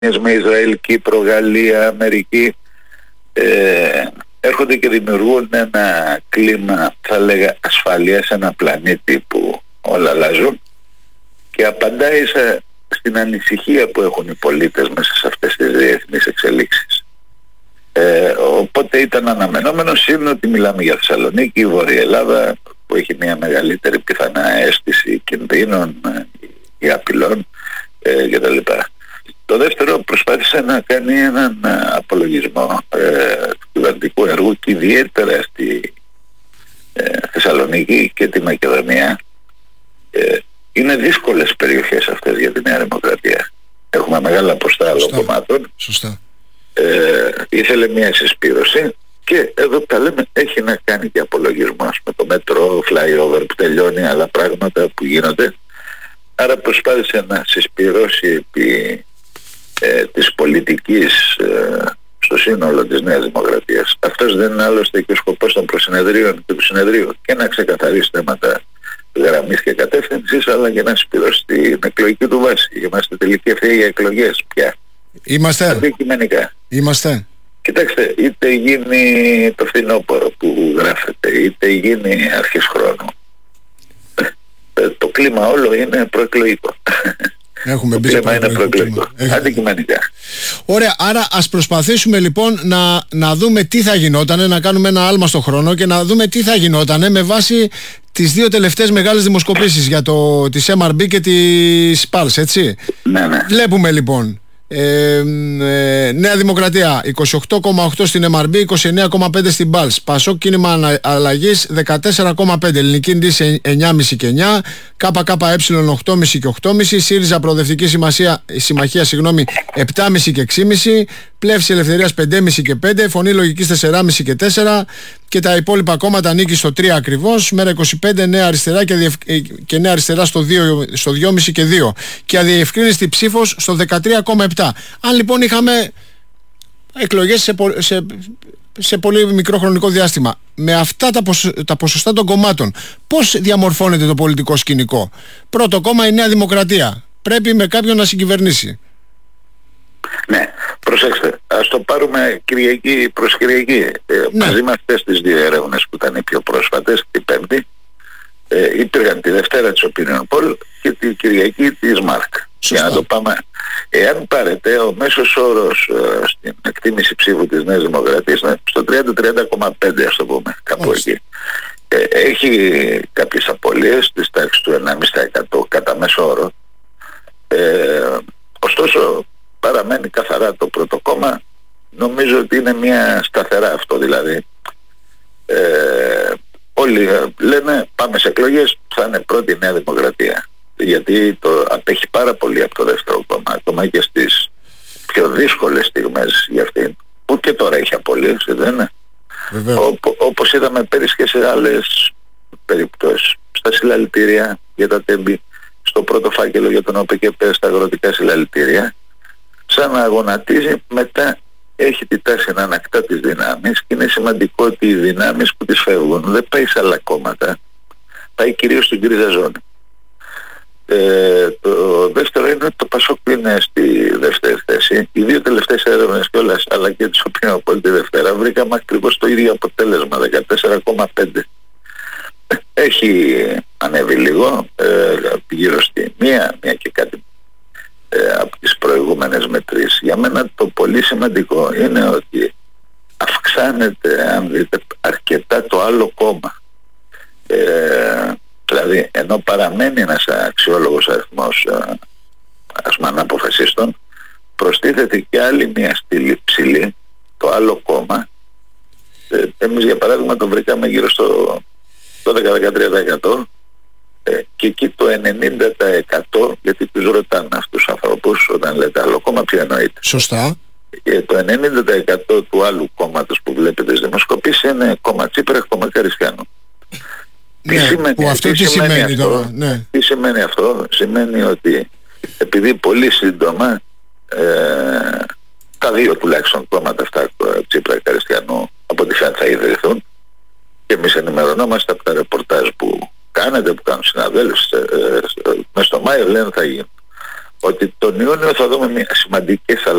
με Ισραήλ, Κύπρο, Γαλλία, Αμερική, έρχονται και δημιουργούν ένα κλίμα, θα λέγα, ασφαλείας, ένα πλανήτη που όλα αλλάζουν, και απαντάει στην ανησυχία που έχουν οι πολίτες μέσα σε αυτές τις διεθνείς εξελίξεις. Οπότε ήταν αναμενόμενο, είναι ότι μιλάμε για Θεσσαλονίκη, η Βόρεια Ελλάδα, που έχει μια μεγαλύτερη πιθανά αίσθηση κινδύνων ή απειλών κτλ. Το δεύτερο, προσπάθησε να κάνει έναν απολογισμό του κυβερνητικού έργου, και ιδιαίτερα στη Θεσσαλονίκη και τη Μακεδονία. Είναι δύσκολες περιοχές αυτές για τη Νέα Δημοκρατία. Έχουμε μεγάλα ποσοστά άλλων κομμάτων. Σωστά. Ήθελε μια συσπήρωση, και εδώ τα λέμε, έχει να κάνει και απολογισμό με το μέτρο, flyover που τελειώνει, άλλα πράγματα που γίνονται. Άρα προσπάθησε να συσπηρώσει επί της πολιτικής στο σύνολο της Νέας Δημοκρατίας. Αυτός δεν είναι άλλωστε και ο σκοπός των προσυνεδρίων και του συνεδρίου, και να ξεκαθαρίσει θέματα γραμμής και κατεύθυνσης, αλλά και να συσπηρώσει την εκλογική του βάση. Είμαστε τελική ευθεία για εκλογές πια. Είμαστε. Αντικειμενικά. Είμαστε. Κοιτάξτε, είτε γίνει το φθινόπωρο που γράφεται, είτε γίνει αρχές χρόνου, το κλίμα όλο είναι προεκλογικό. Έχουμε το μπει κλίμα είναι προεκλογικό. Αντικειμενικά. Ωραία, άρα ας προσπαθήσουμε λοιπόν να δούμε τι θα γινότανε, να κάνουμε ένα άλμα στο χρόνο και να δούμε τι θα γινότανε με βάση τις δύο τελευταίες μεγάλες δημοσκοπήσεις για της MRB και της Pulse, έτσι. Ναι, ναι. Βλέπουμε λοιπόν Νέα Δημοκρατία 28,8 στην MRB, 29,5 στην Pulse. Πασόκ Κίνημα Αλλαγής 14,5, Ελληνική Ντύση 9,5 και 9, ΚΚΕ 8,5 και 8,5, ΣΥΡΙΖΑ Προοδευτική Συμμαχία 7,5 και 6,5, Πλεύση Ελευθερίας 5,5 και 5, Φωνή Λογικής 4,5 και 4, και τα υπόλοιπα κόμματα νίκη στο 3 ακριβώς. Μέρα 25 Νέα Αριστερά και Νέα Αριστερά στο 2,5 και 2, και αδιευκρίνηστη ψήφος στο 13,7. Αν λοιπόν είχαμε εκλογές σε πολύ μικρό χρονικό διάστημα, με αυτά τα ποσοστά των κομμάτων, πώς διαμορφώνεται το πολιτικό σκηνικό? Πρώτο κόμμα η Νέα Δημοκρατία. Πρέπει με κάποιον να συγκυβερνήσει. Ναι, προσέξτε, ας το πάρουμε Κυριακή προς Κυριακή. Ναι. Μαζί με αυτές τις δύο έρευνες που ήταν οι πιο πρόσφατες, την Πέμπτη, υπήρχαν τη Δευτέρα της Opinion Poll και τη Κυριακή της Mark. Για να το πάμε, εάν πάρετε, ο μέσος όρος στην εκτίμηση ψήφου της Νέας Δημοκρατίας είναι στο 30-30,5, ας το πούμε, κάπου εκεί. Έχει κάποιες απώλειες της τάξης του 1,5% κατά μέσο όρο. Ωστόσο παραμένει καθαρά το πρώτο κόμμα. Νομίζω ότι είναι μια σταθερά αυτό, δηλαδή όλοι λένε πάμε σε εκλογές, θα είναι πρώτη η Νέα Δημοκρατία, γιατί το απέχει πάρα πολύ από το δεύτερο κόμμα, ακόμα και στις πιο δύσκολες στιγμές για αυτήν, που και τώρα έχει απολύσει, δεν είναι? Όπως είδαμε πέρυσι και σε άλλες περιπτώσεις, στα συλλαλητήρια για τα Τέμπη, στο πρώτο φάκελο για τον ΟΠΚΠ, στα αγροτικά συλλαλητήρια, σαν να αγωνατίζει, μετά έχει τη τάση να ανακτά τις δυνάμεις, και είναι σημαντικό ότι οι δυνάμεις που τις φεύγουν δεν πάει σε άλλα κόμματα, πάει κυρίως στην γκρίζα ζώνη. Το δεύτερο είναι ότι το Πασόκ είναι στη δεύτερη θέση. Οι δύο τελευταίες έρευνες κιόλας, αλλά και τις οποίες από τη Δευτέρα, βρήκαμε ακριβώς το ίδιο αποτέλεσμα, 14,5. Έχει ανέβει λίγο, γύρω στη μία και κάτι από τις προηγούμενες μετρήσεις. Για μένα το πολύ σημαντικό είναι ότι αυξάνεται, αν δείτε, αρκετά το άλλο κόμμα. Δηλαδή, ενώ παραμένει ένας αξιόλογος αριθμός αναποφασίστων, προστίθεται και άλλη μια στήλη ψηλή, το άλλο κόμμα. Εμείς για παράδειγμα το βρήκαμε γύρω στο 12-13%, και εκεί το 90%, γιατί τους ρωτάνε αυτούς τους ανθρώπους όταν λέτε άλλο κόμμα, ποιο εννοείται. Σωστά. Το 90% του άλλου κόμματος που βλέπετε στις δημοσκοπήσεις είναι κόμμα Τσίπρα, κόμμα Καριστιανού. Ναι, τι σημαίνει τώρα? Ναι. Τι σημαίνει αυτό? Σημαίνει ότι επειδή πολύ σύντομα τα δύο τουλάχιστον κόμματα αυτά, Τσίπρα και Καριστιανού, από ό,τι φαίνεται θα ιδρυθούν, και εμείς ενημερωνόμαστε από τα ρεπορτάζ που κάνετε, που κάνουν συναδέλφους, μέσα στο Μάιο λένε θα γίνουν. ότι τον Ιούνιο θα δούμε σημαντικές